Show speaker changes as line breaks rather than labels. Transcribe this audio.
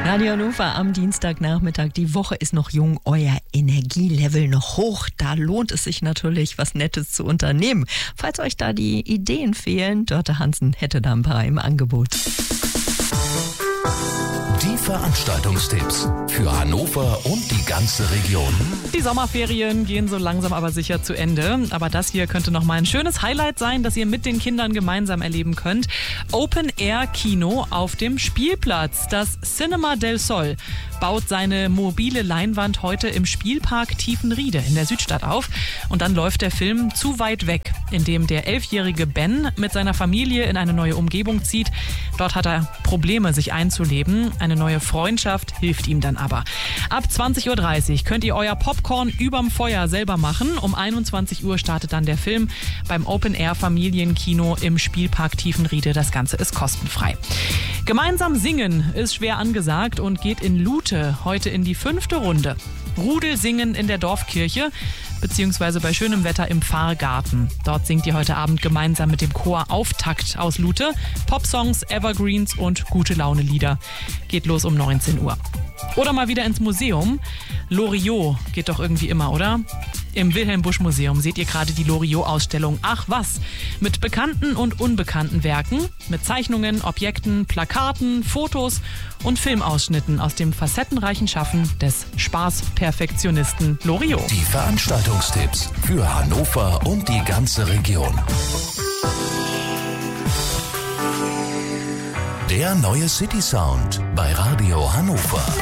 Radio Hannover am Dienstagnachmittag. Die Woche ist noch jung, euer Energielevel noch hoch. Da lohnt es sich natürlich, was Nettes zu unternehmen. Falls euch da die Ideen fehlen, Dörte Hansen hätte da ein paar im Angebot.
Die Veranstaltungstipps für Hannover und die ganze Region.
Die Sommerferien gehen so langsam aber sicher zu Ende. Aber das hier könnte noch mal ein schönes Highlight sein, das ihr mit den Kindern gemeinsam erleben könnt. Open-Air-Kino auf dem Spielplatz. Das Cinema del Sol baut seine mobile Leinwand heute im Spielpark Tiefenriede in der Südstadt auf. Und dann läuft der Film Zu weit weg, in dem der 11-jährige Ben mit seiner Familie in eine neue Umgebung zieht. Dort hat er Probleme, sich einzuleben. Eine neue Freundschaft hilft ihm dann aber. Ab 20.30 Uhr könnt ihr euer Popcorn überm Feuer selber machen. Um 21 Uhr startet dann der Film beim Open-Air-Familienkino im Spielpark Tiefenriede. Das Ganze ist kostenfrei. Gemeinsam singen ist schwer angesagt und geht in Lute heute in die 5. Runde. Rudelsingen in der Dorfkirche beziehungsweise bei schönem Wetter im Pfarrgarten. Dort singt ihr heute Abend gemeinsam mit dem Chor Auftakt aus Lute. Popsongs, Evergreens und gute Laune-Lieder. Geht los um 19 Uhr. Oder mal wieder ins Museum. Loriot geht doch irgendwie immer, oder? Im Wilhelm-Busch-Museum seht ihr gerade die Loriot-Ausstellung Ach was, mit bekannten und unbekannten Werken, mit Zeichnungen, Objekten, Plakaten, Fotos und Filmausschnitten aus dem facettenreichen Schaffen des Spaßperfektionisten Loriot.
Die Veranstaltungstipps für Hannover und die ganze Region. Der neue City Sound bei Radio Hannover.